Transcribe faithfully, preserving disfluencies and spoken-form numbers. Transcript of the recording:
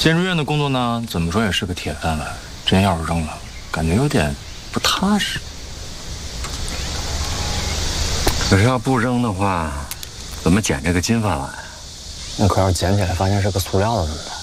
建筑院的工作呢，怎么说也是个铁饭碗。之前要是扔了，感觉有点不踏实。 可是要不扔的话，怎么捡这个金饭碗？ 那可要捡起来发现是个塑料的怎么办？